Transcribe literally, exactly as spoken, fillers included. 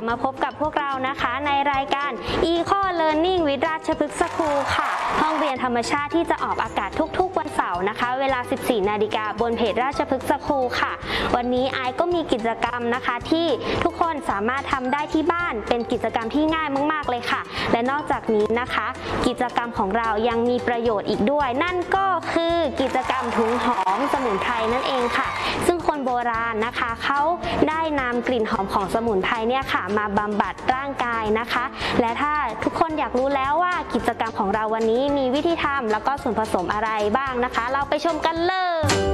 บมาพบกับพวกเรานะคะในรายการ Eco Learning with ราชพฤกษ์สคูลค่ะห้องเรียนธรรมชาติที่จะออกอากาศทุกๆวันเสาร์นะคะเวลา สิบสี่นาฬิกาบนเพจราชพฤกษ์สคูลค่ะวันนี้ไอก็มีกิจกรรมนะคะที่ทุกคนสามารถทำได้ที่บ้านเป็นกิจกรรมที่ง่ายมากๆเลยค่ะและนอกจากนี้นะคะกิจกรรมของเรายังมีประโยชน์อีกด้วยนั่นก็คือกิจกรรมถุงหอมสมุนไพรนั่นเองค่ะซึ่งคนโบราณนะคะเขาได้นำกลิ่นหอมของสมุนไพรเนี่ยค่ะมาบำบัดร่างกายนะคะและถ้าทุกคนอยากรู้แล้วว่ากิจกรรมของเราวันนี้มีวิธีทำแล้วก็ส่วนผสมอะไรบ้างนะคะเราไปชมกันเลย